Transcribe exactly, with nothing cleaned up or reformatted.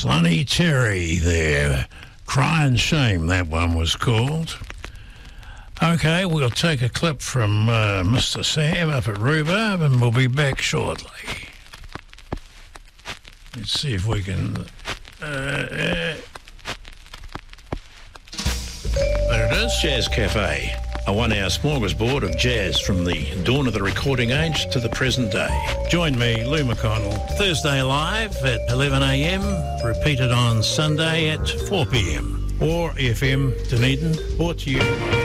Slunny Terry there. Crying Shame, that one was called. Okay, we'll take a clip from uh, Mister Sam up at Rhubarb and we'll be back shortly. Let's see if we can... Uh, uh... There it is, Jazz Cafe. A one-hour smorgasbord of jazz from the dawn of the recording age to the present day. Join me, Lou McConnell, Thursday live at eleven a m, repeated on Sunday at four p m. Or F M Dunedin, brought to you...